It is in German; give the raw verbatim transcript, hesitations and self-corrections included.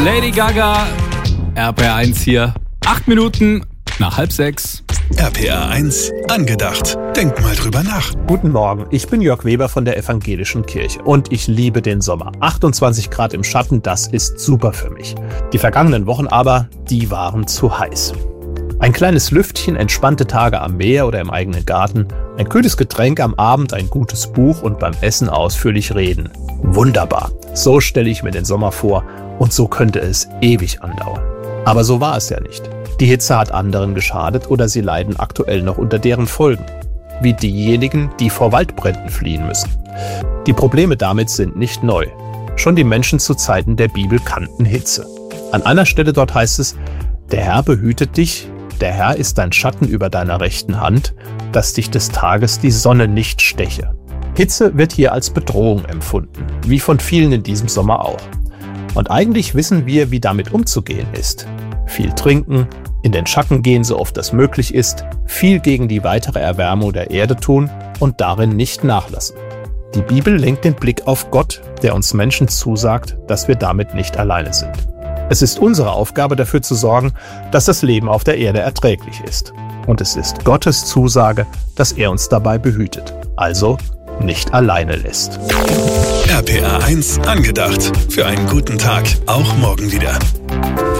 Lady Gaga, R P R eins hier. Acht Minuten nach halb sechs. R P R eins angedacht. Denk mal drüber nach. Guten Morgen, ich bin Jörg Weber von der Evangelischen Kirche und ich liebe den Sommer. achtundzwanzig Grad im Schatten, das ist super für mich. Die vergangenen Wochen aber, die waren zu heiß. Ein kleines Lüftchen, entspannte Tage am Meer oder im eigenen Garten, ein kühles Getränk am Abend, ein gutes Buch und beim Essen ausführlich reden. Wunderbar. So stelle ich mir den Sommer vor und so könnte es ewig andauern. Aber so war es ja nicht. Die Hitze hat anderen geschadet oder sie leiden aktuell noch unter deren Folgen. Wie diejenigen, die vor Waldbränden fliehen müssen. Die Probleme damit sind nicht neu. Schon die Menschen zu Zeiten der Bibel kannten Hitze. An einer Stelle dort heißt es: Der Herr behütet dich, der Herr ist dein Schatten über deiner rechten Hand, dass dich des Tages die Sonne nicht steche. Hitze wird hier als Bedrohung empfunden, wie von vielen in diesem Sommer auch. Und eigentlich wissen wir, wie damit umzugehen ist. Viel trinken, in den Schatten gehen, so oft das möglich ist, viel gegen die weitere Erwärmung der Erde tun und darin nicht nachlassen. Die Bibel lenkt den Blick auf Gott, der uns Menschen zusagt, dass wir damit nicht alleine sind. Es ist unsere Aufgabe, dafür zu sorgen, dass das Leben auf der Erde erträglich ist. Und es ist Gottes Zusage, dass er uns dabei behütet, also nicht alleine lässt. R P R eins angedacht. Für einen guten Tag, auch morgen wieder.